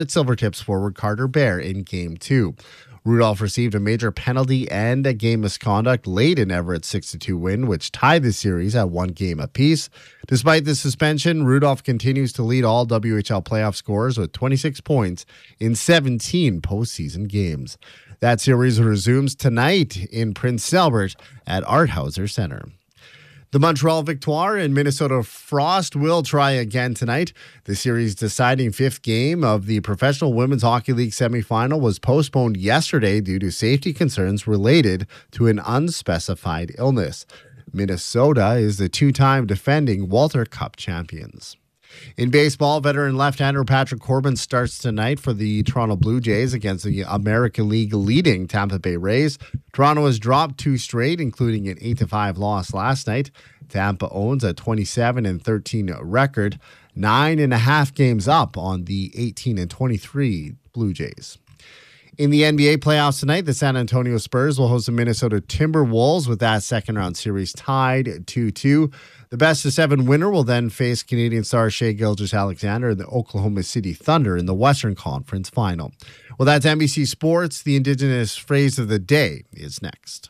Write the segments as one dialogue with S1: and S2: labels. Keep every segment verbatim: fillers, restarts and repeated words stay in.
S1: Silvertips forward Carter Bear in Game two. Rudolph received a major penalty and a game misconduct late in Everett's six to two win, which tied the series at one game apiece. Despite the suspension, Rudolph continues to lead all W H L playoff scorers with twenty-six points in seventeen postseason games. That series resumes tonight in Prince Albert at Arthauser Center. The Montreal Victoire and Minnesota Frost will try again tonight. The series' deciding fifth game of the Professional Women's Hockey League semifinal was postponed yesterday due to safety concerns related to an unspecified illness. Minnesota is the two-time defending Walter Cup champions. In baseball, veteran left-hander Patrick Corbin starts tonight for the Toronto Blue Jays against the American League leading Tampa Bay Rays. Toronto has dropped two straight, including an eight to five loss last night. Tampa owns a twenty-seven and thirteen record, nine and a half games up on the eighteen and twenty-three Blue Jays. In the N B A playoffs tonight, the San Antonio Spurs will host the Minnesota Timberwolves with that second-round series tied two two. The best-of-seven winner will then face Canadian star Shai Gilgeous-Alexander and the Oklahoma City Thunder in the Western Conference Final. Well, that's N B C Sports. The Indigenous phrase of the day is next.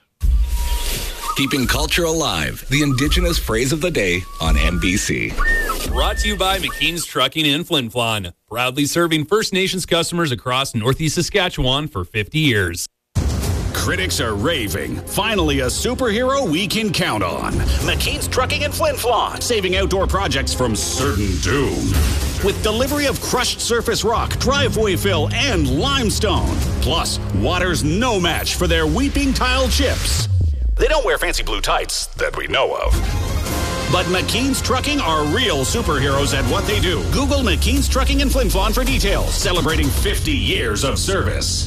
S2: Keeping culture alive. The Indigenous phrase of the day on N B C.
S3: Brought to you by McKean's Trucking in Flin Flon. Proudly serving First Nations customers across Northeast Saskatchewan for fifty years.
S4: Critics are raving. Finally, a superhero we can count on. McKean's Trucking in Flin Flon, saving outdoor projects from certain doom. With delivery of crushed surface rock, driveway fill, and limestone. Plus, water's no match for their weeping tile chips. They don't wear fancy blue tights that we know of. But McKean's Trucking are real superheroes at what they do. Google McKean's Trucking in Flin Flon for details. Celebrating fifty years of service.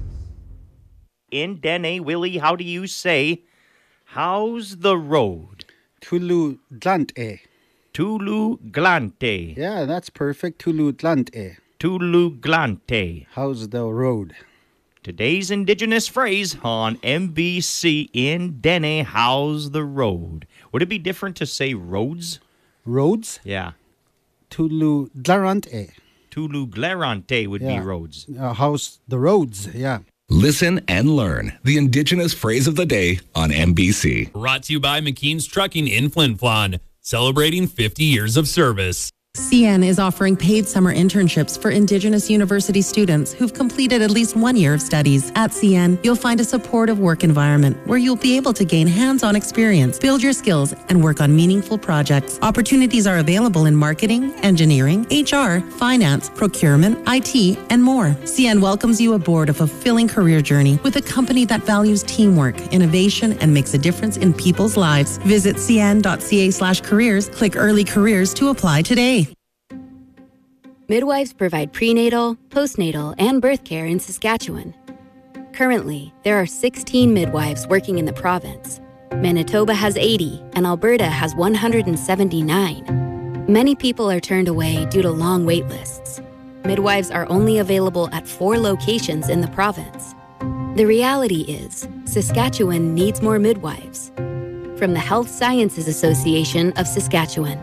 S5: In Dene, Willie, how do you say, how's the road?
S6: Tulu Glante.
S5: Tulu Glante.
S6: Yeah, that's perfect. Tulu Glante.
S5: Tulu Glante.
S6: How's the road?
S5: Today's Indigenous phrase on N B C in Dene, how's the road? Would it be different to say roads?
S6: Roads?
S5: Yeah.
S6: Tulu Glarante.
S5: Tulu Glarante would
S6: yeah.
S5: be roads.
S6: Uh, how's the roads? Yeah.
S2: Listen and learn the Indigenous phrase of the day on N B C.
S3: Brought to you by McKean's Trucking in Flin Flon, celebrating fifty years of service.
S7: C N is offering paid summer internships for Indigenous university students who've completed at least one year of studies. At C N, you'll find a supportive work environment where you'll be able to gain hands-on experience, build your skills, and work on meaningful projects. Opportunities are available in marketing, engineering, H R, finance, procurement, I T, and more. C N welcomes you aboard a fulfilling career journey with a company that values teamwork, innovation, and makes a difference in people's lives. Visit cn.ca slash careers, click early careers to apply today.
S8: Midwives provide prenatal, postnatal, and birth care in Saskatchewan. Currently, there are sixteen midwives working in the province. Manitoba has eighty, and Alberta has one hundred seventy-nine. Many people are turned away due to long wait lists. Midwives are only available at four locations in the province. The reality is, Saskatchewan needs more midwives. From the Health Sciences Association of Saskatchewan.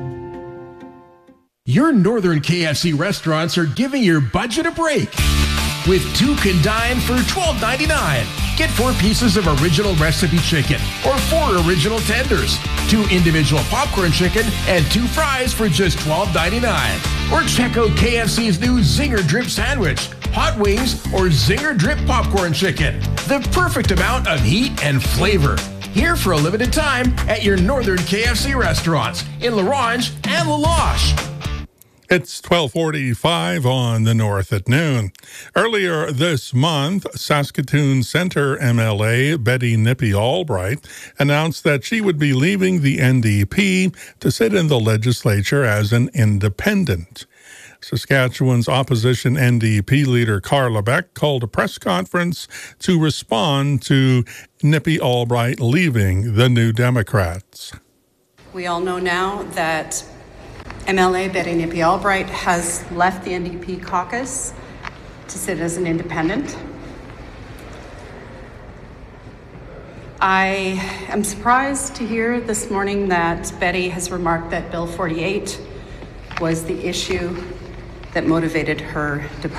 S9: Your Northern K F C restaurants are giving your budget a break. With two can dine for twelve ninety-nine. Get four pieces of original recipe chicken or four original tenders, two individual popcorn chicken, and two fries for just twelve ninety-nine. Or check out K F C's new Zinger Drip Sandwich, hot wings, or Zinger Drip Popcorn Chicken. The perfect amount of heat and flavor. Here for a limited time at your Northern K F C restaurants in La Ronge and La Loche.
S10: It's twelve forty-five on the North at noon. Earlier this month, Saskatoon Centre M L A Betty Nippy Albright announced that she would be leaving the N D P to sit in the legislature as an independent. Saskatchewan's opposition N D P leader Carla Beck called a press conference to respond to Nippy Albright leaving the New Democrats.
S11: We all know now that M L A Betty Nippy Albright has left the N D P caucus to sit as an independent. I am surprised to hear this morning that Betty has remarked that Bill forty-eight was the issue that motivated her departure.